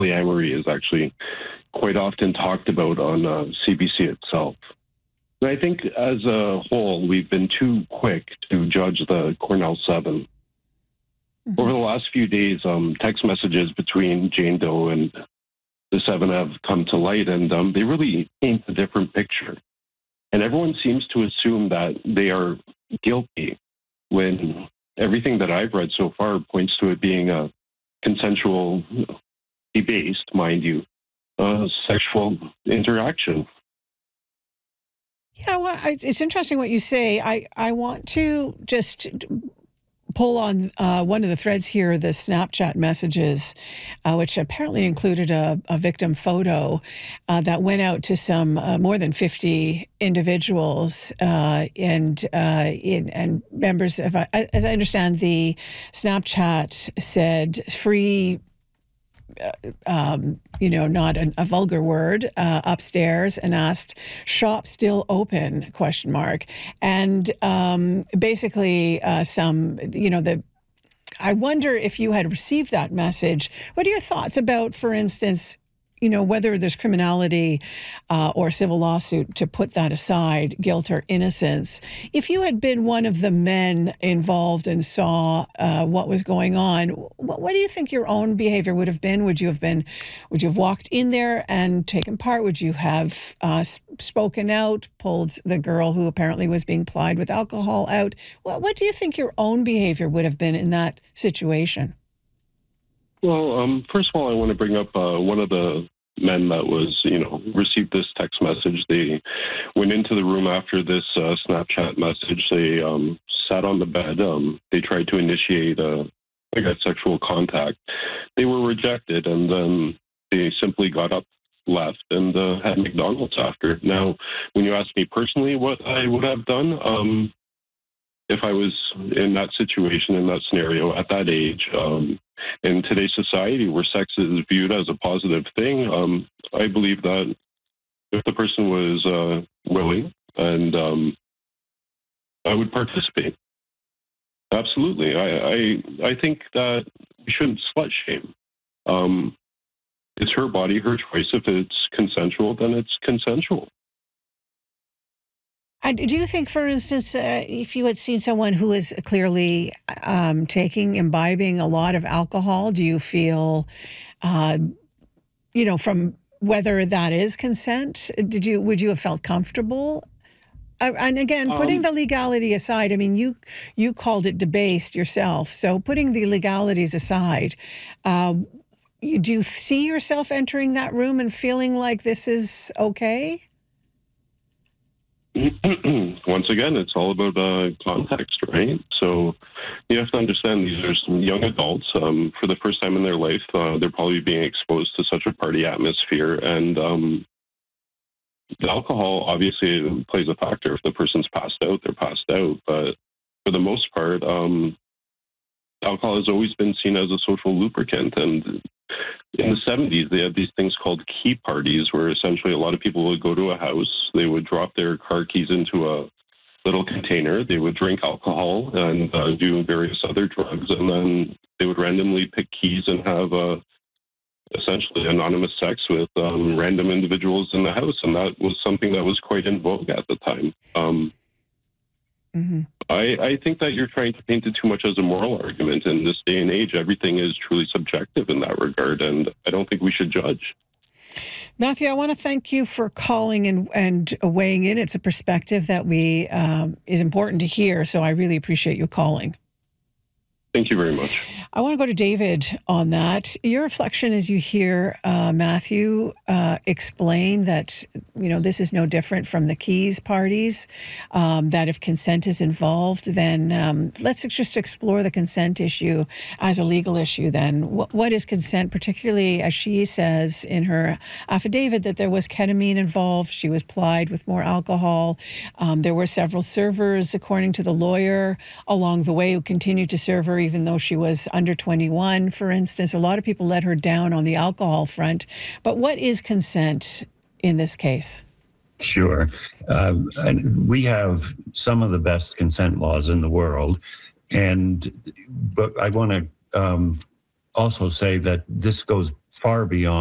polyamory is actually quite often talked about on CBC itself. And I think as a whole, we've been too quick to judge the Cornell 7. Over the last few days, text messages between Jane Doe and the 7 have come to light, and they really paint a different picture. And everyone seems to assume that they are guilty when everything that I've read so far points to it being a consensual, based, mind you, sexual interaction. Yeah, well, it's interesting what you say. I want to just pull on one of the threads here, the Snapchat messages, which apparently included a victim photo that went out to some more than 50 individuals and members of, as I understand, the Snapchat said free, not a vulgar word, upstairs, and asked, "Shop still open?" ? And basically I wonder if you had received that message. What are your thoughts about, for instance, whether there's criminality or civil lawsuit, to put that aside, guilt or innocence? If you had been one of the men involved and saw what was going on, what do you think your own behavior would have been? Would you have walked in there and taken part? Would you have spoken out, pulled the girl who apparently was being plied with alcohol out? What do you think your own behavior would have been in that situation? Well, first of all, I want to bring up one of the men that was, received this text message. They went into the room after this Snapchat message. They sat on the bed. They tried to initiate sexual contact. They were rejected, and then they simply got up, left, and had McDonald's after. Now, when you ask me personally what I would have done, if I was in that situation, in that scenario, at that age, in today's society where sex is viewed as a positive thing, I believe that if the person was willing, and I would participate. Absolutely. I think that we shouldn't slut shame. It's her body, her choice. If it's consensual, then it's consensual. And do you think, for instance, if you had seen someone who is clearly imbibing a lot of alcohol, do you feel, from whether that is consent, would you have felt comfortable? And again, putting the legality aside, I mean, you called it debased yourself. So putting the legalities aside, do you see yourself entering that room and feeling like this is okay? Once again, it's all about context, right? So you have to understand these are some young adults. For the first time in their life, they're probably being exposed to such a party atmosphere. And the alcohol obviously plays a factor. If the person's passed out, they're passed out. But for the most part, alcohol has always been seen as a social lubricant. And in the 70s, they had these things called key parties, where essentially a lot of people would go to a house, they would drop their car keys into a little container, they would drink alcohol and do various other drugs, and then they would randomly pick keys and have essentially anonymous sex with random individuals in the house. And that was something that was quite in vogue at the time. I think that you're trying to paint it too much as a moral argument. In this day and age, everything is truly subjective in that regard, and I don't think we should judge. Matthew, I want to thank you for calling and weighing in. It's a perspective that is important to hear, so I really appreciate you calling. Thank you very much. I want to go to David on that. Your reflection as you hear Matthew explain that, this is no different from the keys parties, that if consent is involved, then let's just explore the consent issue as a legal issue then. What is consent, particularly as she says in her affidavit that there was ketamine involved, she was plied with more alcohol, there were several servers, according to the lawyer, along the way who continued to serve her even though she was under 21, for instance. A lot of people let her down on the alcohol front. But what is consent in this case? Sure. And we have some of the best consent laws in the world. But I want to also say that this goes far beyond